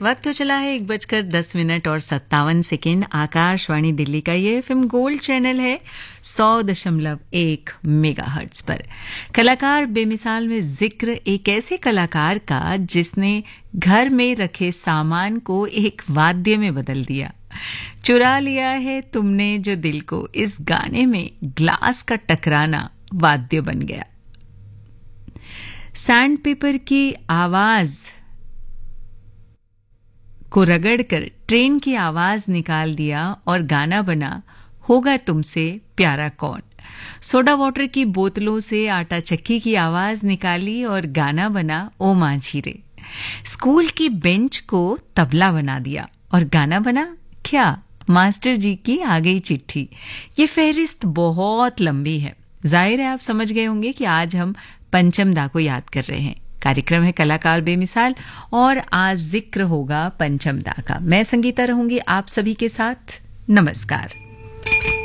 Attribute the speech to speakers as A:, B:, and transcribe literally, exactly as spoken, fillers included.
A: वक्त तो चला है एक बजकर दस मिनट और सत्तावन सेकेंड। आकाशवाणी दिल्ली का ये एफएम गोल्ड चैनल है सौ दशमलव एक मेगा हर्ट्ज पर। कलाकार बेमिसाल में जिक्र एक ऐसे कलाकार का जिसने घर में रखे सामान को एक वाद्य में बदल दिया। चुरा लिया है तुमने जो दिल को, इस गाने में ग्लास का टकराना वाद्य बन गया। सैंडपेपर की आवाज को रगड़कर ट्रेन की आवाज निकाल दिया और गाना बना होगा तुमसे प्यारा कौन। सोडा वाटर की बोतलों से आटा चक्की की आवाज निकाली और गाना बना ओ माझी रे। स्कूल की बेंच को तबला बना दिया और गाना बना क्या, मास्टर जी की आ गई चिट्ठी। ये फहरिस्त बहुत लंबी है। जाहिर है आप समझ गए होंगे कि आज हम पंचम दा को याद कर रहे हैं। कार्यक्रम है कलाकार बेमिसाल और आज जिक्र होगा पंचम दा का। मैं संगीता रहूंगी आप सभी के साथ। नमस्कार।